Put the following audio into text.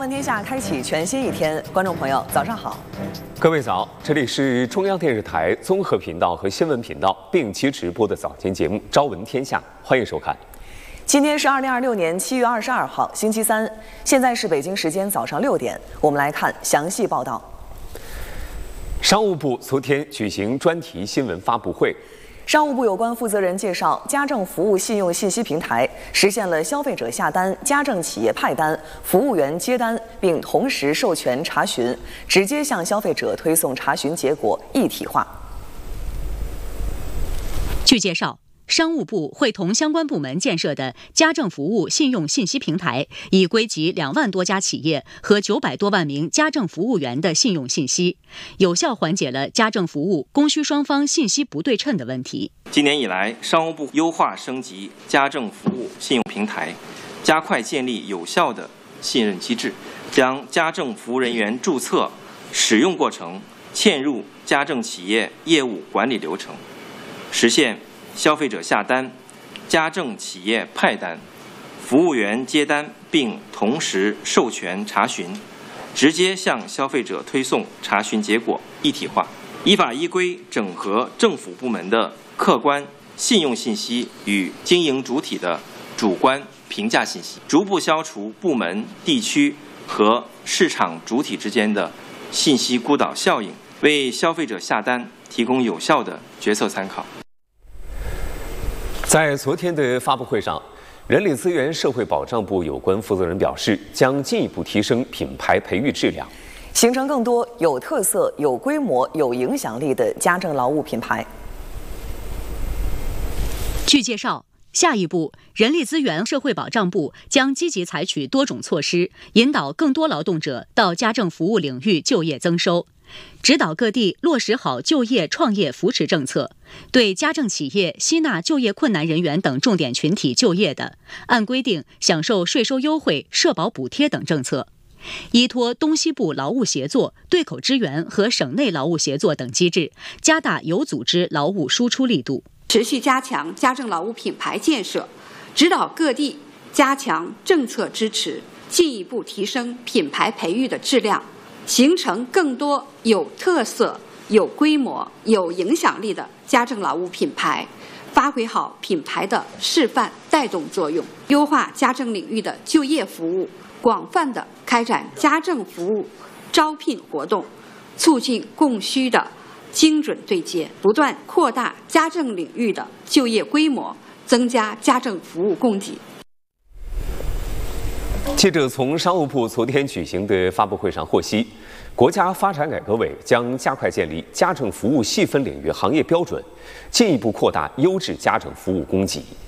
闻天下开启全新一天，观众朋友早上好， 各位早，这里是中央电视台综合频道和新闻频道并期直播的早间节目《朝闻天下》，欢迎收看。 今天是2026年7月22号，星期三，现在是北京时间早上6点，我们来看详细报道。 商务部昨天举行专题新闻发布会。 商务部有关负责人介绍，家政服务信用信息平台实现了消费者下单、家政企业派单、服务员接单，并同时授权查询，直接向消费者推送查询结果一体化。 据介绍，商务部会同相关部门建设的家政服务信用信息平台，已归集2万多家企业和900多万名家政服务员的信用信息，有效缓解了家政服务供需双方信息不对称的问题。 今年以来，商务部优化升级家政服务信用平台，加快建立有效的信任机制，将家政服务人员注册、使用过程嵌入家政企业业务管理流程，实现消费者下单、家政企业派单、服务员接单，并同时授权查询，直接向消费者推送查询结果一体化，依法依规整合政府部门的客观信用信息与经营主体的主观评价信息，逐步消除部门、地区和市场主体之间的信息孤岛效应，为消费者下单提供有效的决策参考。 在昨天的发布会上，人力资源社会保障部有关负责人表示，将进一步提升品牌培育质量， 形成更多有特色、有规模、有影响力的家政劳务品牌。 据介绍，下一步，人力资源社会保障部将积极采取多种措施，引导更多劳动者到家政服务领域就业增收，指导各地落实好就业创业扶持政策，对家政企业吸纳就业困难人员等重点群体就业的，按规定享受税收优惠、社保补贴等政策。依托东西部劳务协作、对口支援和省内劳务协作等机制，加大有组织劳务输出力度， 持续加强家政劳务品牌建设，指导各地加强政策支持，进一步提升品牌培育的质量，形成更多有特色、有规模、有影响力的家政劳务品牌，发挥好品牌的示范带动作用，优化家政领域的就业服务，广泛地开展家政服务招聘活动，促进供需的精准对接，不断扩大家政领域的就业规模，增加家政服务供给。 记者从商务部昨天举行的发布会上获悉，国家发展改革委将加快建立家政服务细分领域行业标准，进一步扩大优质家政服务供给。